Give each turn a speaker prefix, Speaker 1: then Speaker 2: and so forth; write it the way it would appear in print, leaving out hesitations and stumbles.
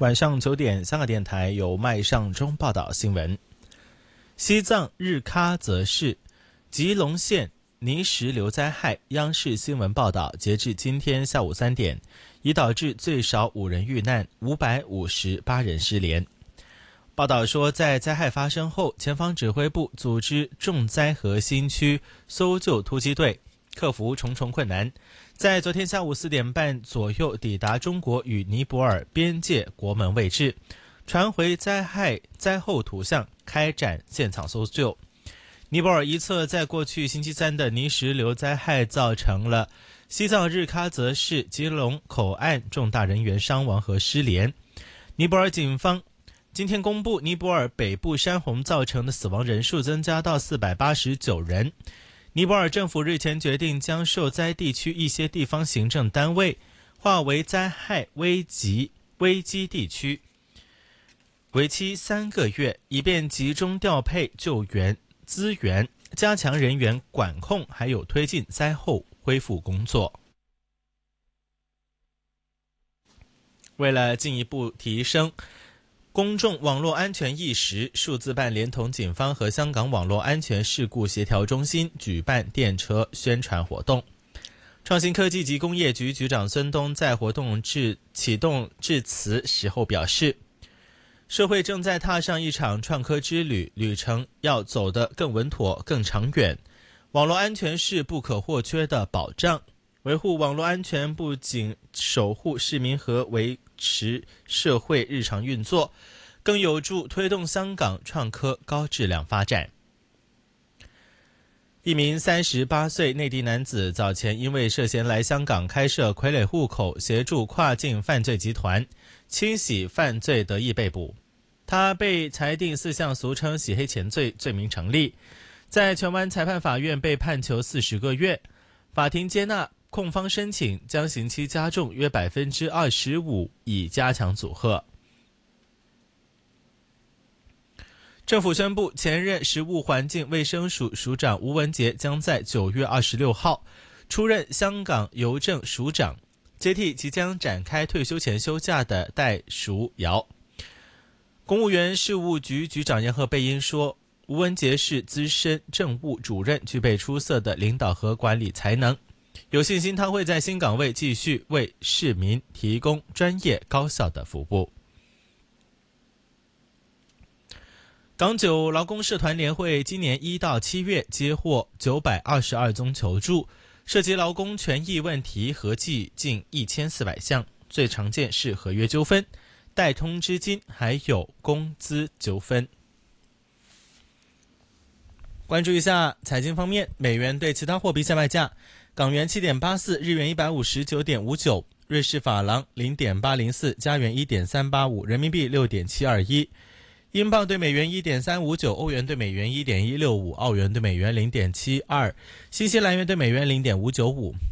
Speaker 1: 晚上9点，香港电台由麦尚中报道新闻。西藏日喀则市吉隆县泥石流灾害，央视新闻报道，截至今天下午3点，已导致最少5人遇难，558人失联。报道说，在灾害发生后，前方指挥部组织重灾核心区搜救突击队，克服重重困难，在昨天下午4点半左右抵达中国与尼泊尔边界国门位置，传回灾后图像，开展现场搜救。尼泊尔一侧在过去星期三的泥石流灾害造成了西藏日喀则市吉隆口岸重大人员伤亡和失联。尼泊尔警方今天公布，尼泊尔北部山洪造成的死亡人数增加到489人。尼泊尔政府日前决定将受灾地区一些地方行政单位划为灾害危机地区，为期3个月，以便集中调配救援资源，加强人员管控，还有推进灾后恢复工作。为了进一步提升公众网络安全意识，数字办连同警方和香港网络安全事故协调中心举办电车宣传活动。创新科技及工业局局长孙东在活动启动致辞时候表示，社会正在踏上一场创科之旅，旅程要走得更稳妥、更长远。网络安全是不可或缺的保障，维护网络安全不仅守护市民和维持社会日常运作，更有助推动香港创科高质量发展。一名38岁内地男子早前因为涉嫌来香港开设傀儡户口，协助跨境犯罪集团清洗犯罪得益被捕。他被裁定4项俗称洗黑钱罪罪名成立，在荃湾裁判法院被判囚40个月。法庭接纳控方申请，将刑期加重约25%，以加强阻吓。政府宣布，前任食物环境卫生署署长吴文杰将在9月26号出任香港邮政署长，接替即将展开退休前休假的戴淑瑶。公务员事务局局长杨鹤贝因说，吴文杰是资深政务主任，具备出色的领导和管理才能，有信心他会在新岗位继续为市民提供专业高效的服务。港九劳工社团联会今年1到7月接获922宗求助，涉及劳工权益问题合计近1400项，最常见是合约纠纷、代通知金还有工资纠纷。关注一下财经方面，美元对其他货币下卖价：港元7.84，日元159.59，瑞士法郎0.804，加元1.385，人民币6.721，英镑对美元1.359，欧元对美元1.165，澳元对美元0.72，新西兰元对美元0.595。